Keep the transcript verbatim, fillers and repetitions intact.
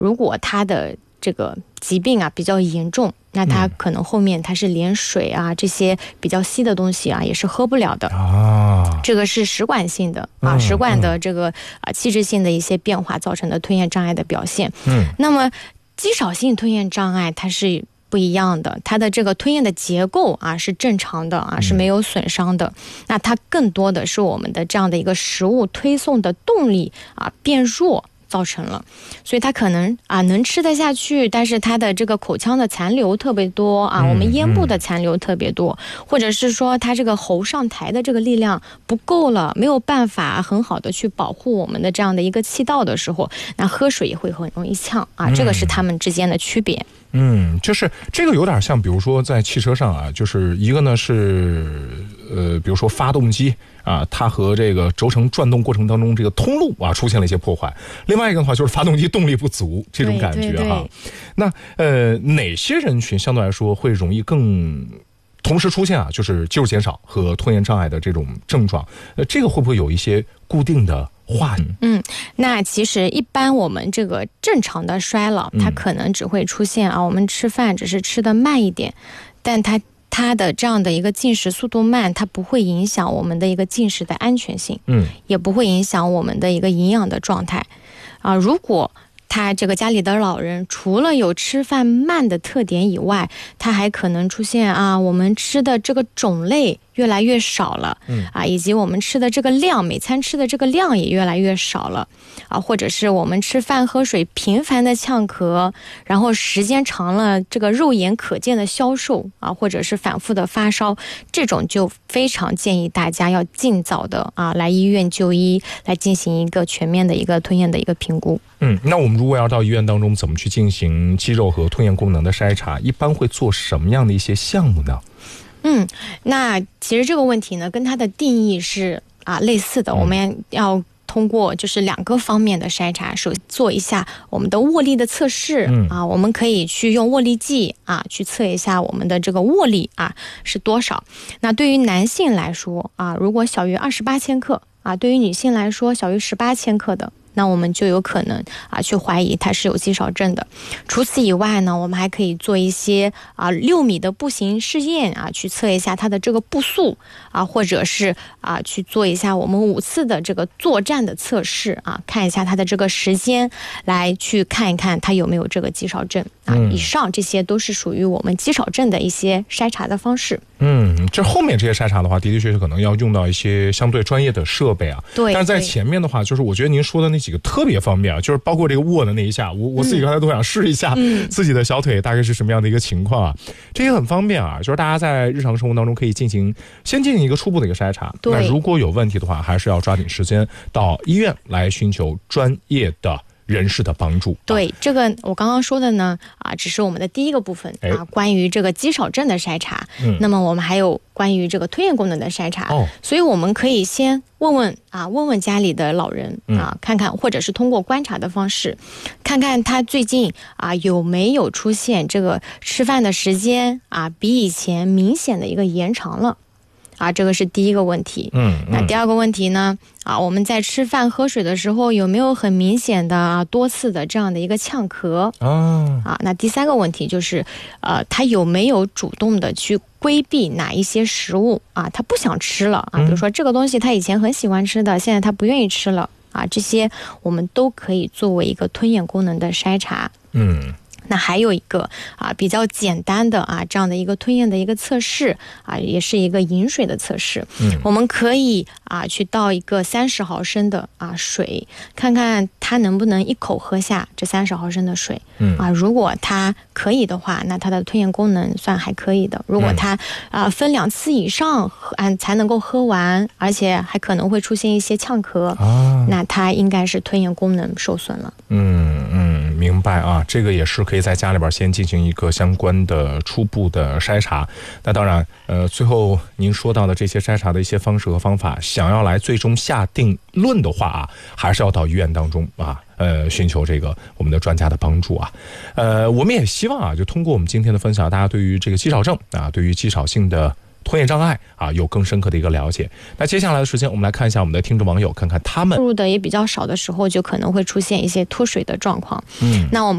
如果他的这个疾病啊比较严重，那他可能后面他是连水啊这些比较稀的东西啊也是喝不了的啊。这个是食管性的啊，食管的这个啊器质性的一些变化造成的吞咽障碍的表现。嗯，那么肌少性吞咽障碍它是不一样的，它的这个吞咽的结构啊是正常的啊，是没有损伤的。那它更多的是我们的这样的一个食物推送的动力啊变弱造成了，所以它可能啊能吃得下去，但是它的这个口腔的残留特别多啊，我们咽部的残留特别多，或者是说它这个喉上抬的这个力量不够了，没有办法很好的去保护我们的这样的一个气道的时候，那喝水也会很容易呛啊，这个是它们之间的区别。 嗯，就是这个有点像，比如说在汽车上啊，就是一个呢是呃，比如说发动机啊，它和这个轴承转动过程当中这个通路啊出现了一些破坏；另外一个的话就是发动机动力不足这种感觉哈。那呃，哪些人群相对来说会容易更同时出现啊，就是肌肉减少和吞咽障碍的这种症状？呃，这个会不会有一些固定的话？ 嗯，那其实一般我们这个正常的衰老，它可能只会出现啊，我们吃饭只是吃得慢一点，但它它的这样的一个进食速度慢，它不会影响我们的一个进食的安全性，嗯，也不会影响我们的一个营养的状态啊。如果他这个家里的老人除了有吃饭慢的特点以外，他还可能出现啊，我们吃的这个种类越来越少了，嗯啊，以及我们吃的这个量，每餐吃的这个量也越来越少了啊，或者是我们吃饭喝水频繁的呛咳，然后时间长了这个肉眼可见的消瘦啊，或者是反复的发烧，这种就非常建议大家要尽早的啊来医院就医，来进行一个全面的一个吞咽的一个评估。 嗯，那我们如果要到医院当中怎么去进行肌肉和吞咽功能的筛查，一般会做什么样的一些项目呢？ 嗯，那其实这个问题呢，跟它的定义是啊类似的，我们要通过就是两个方面的筛查，首先做一下我们的握力的测试，嗯啊，我们可以去用握力计啊去测一下我们的这个握力啊是多少。那对于男性来说啊，如果小于二十八千克啊，对于女性来说小于十八千克的，那我们就有可能啊去怀疑它是有肌少症的。除此以外呢，我们还可以做一些啊六米的步行试验啊，去测一下它的这个步速啊，或者是啊去做一下我们五次的这个作战的测试啊，看一下它的这个时间，来去看一看它有没有这个肌少症啊。以上这些都是属于我们肌少症的一些筛查的方式。 嗯，这后面这些筛查的话，的的确确可能要用到一些相对专业的设备啊。 对。 但是在前面的话，就是我觉得您说的那几个特别方便啊，就是包括这个握的那一下，我我自己刚才都想试一下自己的小腿大概是什么样的一个情况啊。这也很方便啊，就是大家在日常生活当中可以进行先进行一个初步的一个筛查。那如果有问题的话，还是要抓紧时间到医院来寻求专业的人士的帮助。 对，啊、这个我刚刚说的呢啊，只是我们的第一个部分啊，关于这个肌少症的筛查。嗯，那么我们还有关于这个吞咽功能的筛查。哦，所以我们可以先问问啊，问问家里的老人啊，看看，或者是通过观察的方式，看看他最近啊有没有出现这个吃饭的时间啊比以前明显的一个延长了。啊，这个是第一个问题。嗯，那第二个问题呢？啊，我们在吃饭喝水的时候有没有很明显的、啊、多次的这样的一个呛咳？哦，啊，那第三个问题就是，呃，他有没有主动的去规避哪一些食物啊？他不想吃了啊，比如说这个东西他以前很喜欢吃的，现在他不愿意吃了啊，这些我们都可以作为一个吞咽功能的筛查。嗯。那还有一个啊比较简单的啊这样的一个吞咽的一个测试啊，也是一个饮水的测试。嗯，我们可以啊去倒一个三十毫升的啊水，看看它能不能一口喝下这三十毫升的水。嗯啊，如果它可以的话，那它的吞咽功能算还可以的。如果它啊分两次以上啊才能够喝完，而且还可能会出现一些呛咳，啊，那它应该是吞咽功能受损了。 嗯嗯，明白啊，这个也是可以在家里边先进行一个相关的初步的筛查。那当然呃，最后您说到的这些筛查的一些方式和方法，想要来最终下定论的话啊，还是要到医院当中啊呃，寻求这个我们的专家的帮助啊。呃，我们也希望啊，就通过我们今天的分享，大家对于这个肌少症啊，对于肌少性的吞咽障碍啊，有更深刻的一个了解。那接下来的时间，我们来看一下我们的听众网友，看看他们入的也比较少的时候，就可能会出现一些脱水的状况。嗯，那我们